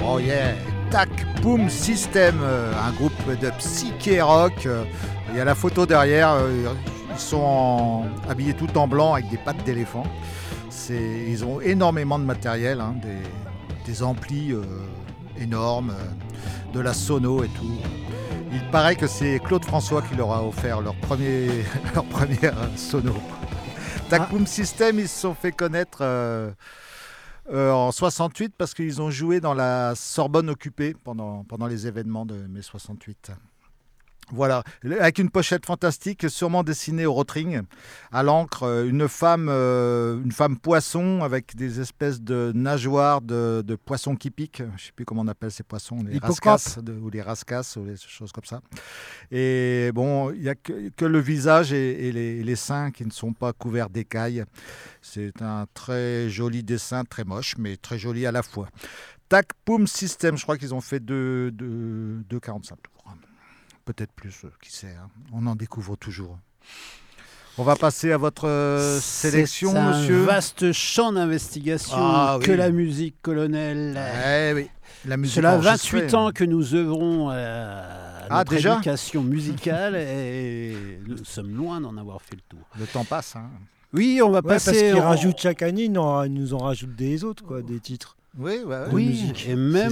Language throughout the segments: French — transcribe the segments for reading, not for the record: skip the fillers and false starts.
Oh yeah, Tac Boom System, un groupe de psyché rock. Il y a la photo derrière, ils sont habillés tout en blanc avec des pattes d'éléphant. Ils ont énormément de matériel, hein, des amplis énormes, de la sono et tout. Il paraît que c'est Claude François qui leur a offert leur première sono. Tac Boom System, ils se sont fait connaître en 68 parce qu'ils ont joué dans la Sorbonne occupée pendant les événements de mai 68. Voilà, avec une pochette fantastique, sûrement dessinée au Rotring, à l'encre, une femme poisson avec des espèces de nageoires de poissons qui piquent. Je ne sais plus comment on appelle ces poissons, les rascasses ou les rascasses ou des choses comme ça. Et bon, il n'y a que le visage et les seins qui ne sont pas couverts d'écailles. C'est un très joli dessin, très moche, mais très joli à la fois. Tac Boom System, je crois qu'ils ont fait 2,45 tours. Peut-être plus, qui sait, hein. On en découvre toujours. On va passer à votre sélection, monsieur. C'est un vaste champ d'investigation que la musique, colonel. Oui. La musique cela 28 ans que nous œuvrons à notre éducation musicale et nous sommes loin d'en avoir fait le tour. Le temps passe. Hein. Oui, on va passer... Parce qu'ils rajoutent chaque année, ils nous en rajoutent des autres, quoi, des titres. Oui, musique. Et même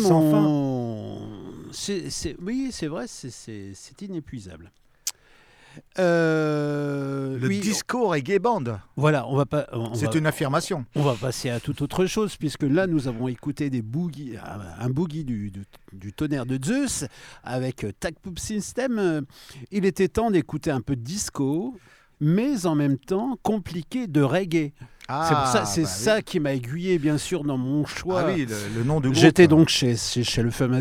c'est vrai, c'est inépuisable. Disco Reggae Band. Voilà, une affirmation. On va passer à toute autre chose, puisque là, nous avons écouté un boogie du tonnerre de Zeus avec Tac Boom System. Il était temps d'écouter un peu de disco, mais en même temps compliqué de reggae. C'est ça qui m'a aiguillé, bien sûr, dans mon choix. Ah oui, le nom du groupe. J'étais donc chez le fameux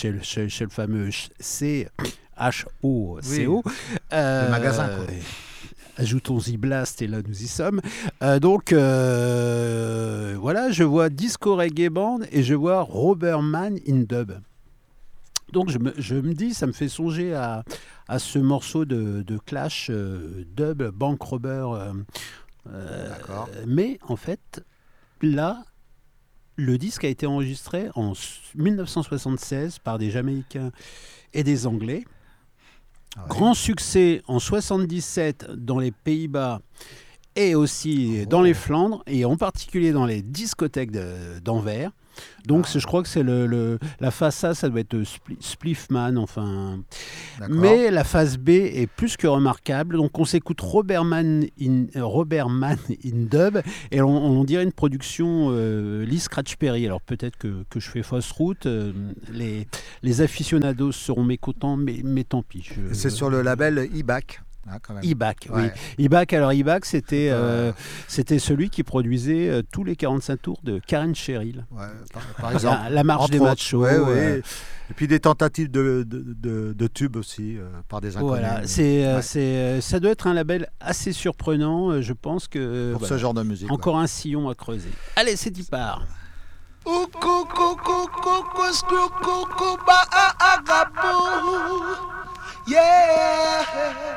CHOCO. Le magasin, quoi. Ajoutons-y Blast, et là, nous y sommes. Donc, voilà, je vois Disco Reggae Band et je vois Robert Mann in Dub. Donc, je me dis, ça me fait songer à ce morceau de Clash, Dub, Bank Robber... mais en fait, là, le disque a été enregistré en 1976 par des Jamaïcains et des Anglais. Grand succès en 77 dans les Pays-Bas et aussi dans les Flandres, et en particulier dans les discothèques d'Anvers. Donc je crois que c'est la face A, ça doit être Spliffman, enfin. D'accord. Mais la face B est plus que remarquable. Donc on s'écoute Robert Mann in Dub, et on dirait une production Lee Scratch Perry. Alors peut-être que je fais fausse route. Les aficionados seront mécontents, mais tant pis. C'est sur le label IBAC. IBAC, oui. IBAC, c'était celui qui produisait tous les 45 tours de Karen Cheryl. Ouais, par exemple. La marche des machos. Et puis des tentatives de tubes aussi par des inconnus. Voilà, ça doit être un label assez surprenant. Je pense que pour ce genre de musique. Encore un sillon à creuser. Allez, c'est y part. Yeah.